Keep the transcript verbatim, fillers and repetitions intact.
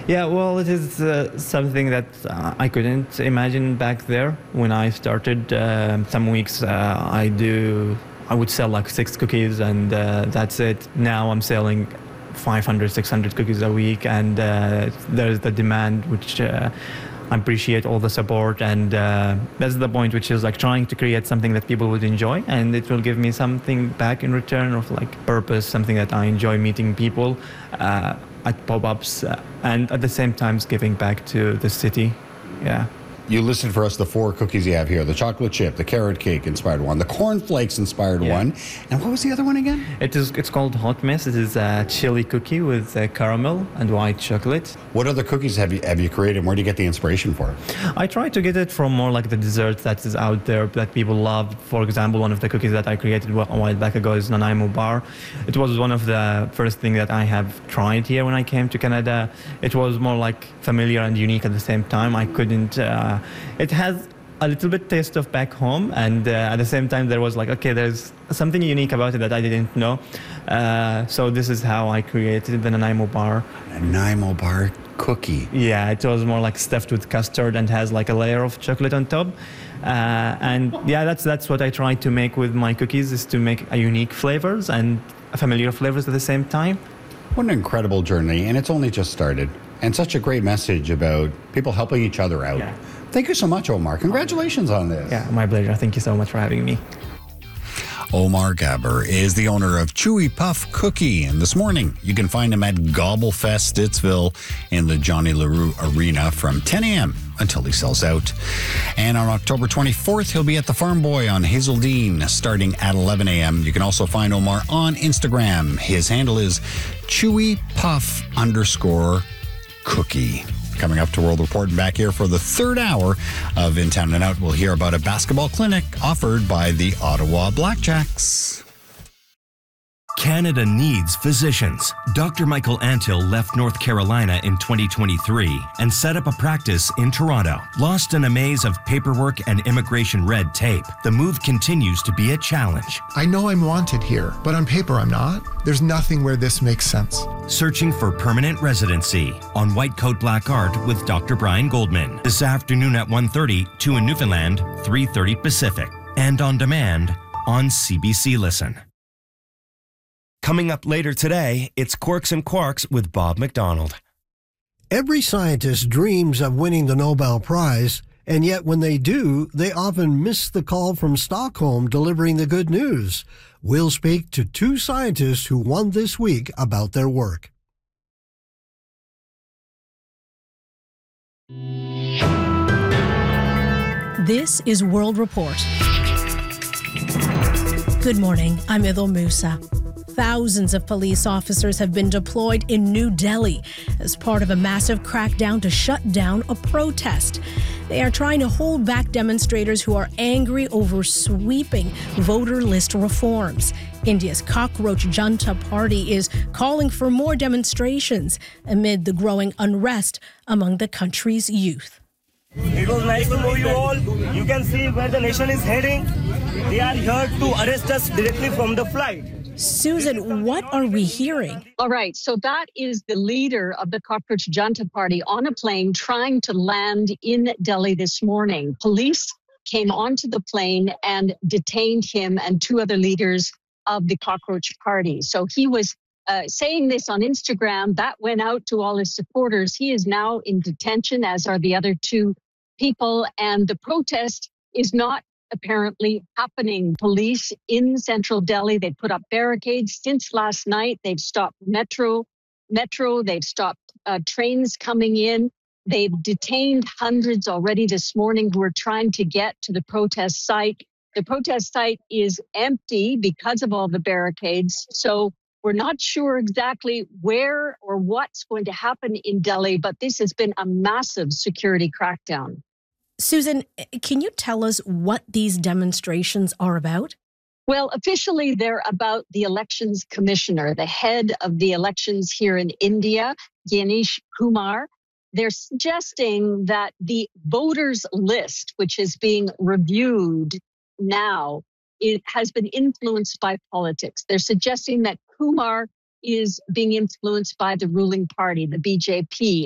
Yeah, well, it is uh, something that uh, I couldn't imagine back there when I started. Uh, some weeks uh, I do, I would sell like six cookies and uh, that's it. Now I'm selling five hundred, six hundred cookies a week, and uh, there's the demand, which uh, I appreciate all the support, and uh, that's the point, which is like trying to create something that people would enjoy, and it will give me something back in return of like purpose, something that I enjoy, meeting people uh, at pop-ups, uh, and at the same time giving back to the city. Yeah. You listed for us the four cookies you have here: the chocolate chip, the carrot cake inspired one, the cornflakes inspired Yeah. one, and what was the other one again? It is. It's called Hot Mess. It is a chili cookie with uh, caramel and white chocolate. What other cookies have you have you created, and where do you get the inspiration for it? I try to get it from more like the desserts that is out there that people love. For example, one of the cookies that I created a while back ago is Nanaimo Bar. It was one of the first things that I have tried here when I came to Canada. It was more like familiar and unique at the same time. I couldn't. Uh, it has a little bit taste of back home, and uh, at the same time there was like, okay, there's something unique about it that I didn't know. Uh, so this is how I created the Nanaimo Bar. Nanaimo Bar cookie. Yeah, it was more like stuffed with custard and has like a layer of chocolate on top. Uh, and yeah, that's that's what I try to make with my cookies, is to make a unique flavors and familiar flavors at the same time. What an incredible journey, and it's only just started. And such a great message about people helping each other out. Yeah. Thank you so much, Omar. Congratulations on this. Yeah, my pleasure. Thank you so much for having me. Omar Gabber is the owner of Chewy Puff Cookie, and this morning you can find him at Gobblefest Stittsville in the Johnny LaRue Arena from ten a.m. until he sells out. And on October twenty-fourth, he'll be at the Farm Boy on Hazeldean starting at eleven a.m. You can also find Omar on Instagram. His handle is Chewy Puff underscore Cookie. Coming up to World Report and back here for the third hour of In Town and Out, we'll hear about a basketball clinic offered by the Ottawa Blackjacks. Canada needs physicians. Doctor Michael Antill left North Carolina in twenty twenty-three and set up a practice in Toronto. Lost in a maze of paperwork and immigration red tape, the move continues to be a challenge. I know I'm wanted here, but on paper I'm not. There's nothing where this makes sense. Searching for permanent residency on White Coat Black Art with Doctor Brian Goldman. This afternoon at one thirty, two in Newfoundland, three thirty Pacific. And on demand on C B C Listen. Coming up later today, it's Quirks and Quarks with Bob McDonald. Every scientist dreams of winning the Nobel Prize, and yet when they do, they often miss the call from Stockholm delivering the good news. We'll speak to two scientists who won this week about their work. This is World Report. Good morning, I'm Idil Musa. Thousands of police officers have been deployed in New Delhi as part of a massive crackdown to shut down a protest. They are trying to hold back demonstrators who are angry over sweeping voter list reforms. India's Cockroach Junta Party is calling for more demonstrations amid the growing unrest among the country's youth. It was nice to know you all. You can see where the nation is heading. They are here to arrest us directly from the flight. Susan, what are we hearing? All right, so that is the leader of the Cockroach Junta Party on a plane trying to land in Delhi this morning. Police came onto the plane and detained him and two other leaders of the Cockroach Party. So he was uh, saying this on Instagram. That went out to all his supporters. He is now in detention, as are the other two people, and the protest is not apparently happening. Police in central Delhi, they put up barricades since last night. They've stopped metro, metro. They've stopped uh, trains coming in. They've detained hundreds already this morning who are trying to get to the protest site. The protest site is empty because of all the barricades. So we're not sure exactly where or what's going to happen in Delhi, but this has been a massive security crackdown. Susan, can you tell us what these demonstrations are about? Well, officially, they're about the elections commissioner, the head of the elections here in India, Ganesh Kumar. They're suggesting that the voters list, which is being reviewed now, it has been influenced by politics. They're suggesting that Kumar is being influenced by the ruling party, the B J P.